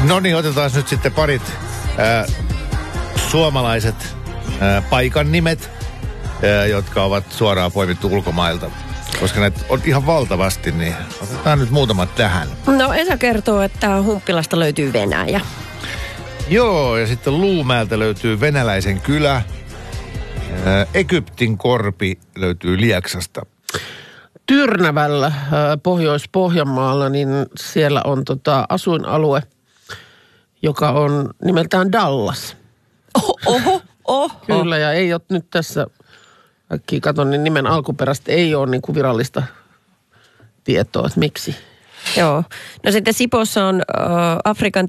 No niin, otetaan nyt sitten parit suomalaiset paikan nimet, jotka ovat suoraan poimittu ulkomailta. Koska näitä on ihan valtavasti, niin otetaan nyt muutamat tähän. No Esa kertoo, että Humppilasta löytyy Venäjä. Joo, ja sitten Luumäeltä löytyy Venäläisen kylä. Egyptin korpi löytyy Lieksasta. Tyrnävällä Pohjois-Pohjanmaalla, niin siellä on asuinalue, joka on nimeltään Dallas. Oho. Kyllä, ja ei ole nyt tässä, äkkiä katon, niin nimen alkuperäistä ei ole niin kuin virallista tietoa, että miksi. Joo. No sitten Sipossa on Afrikan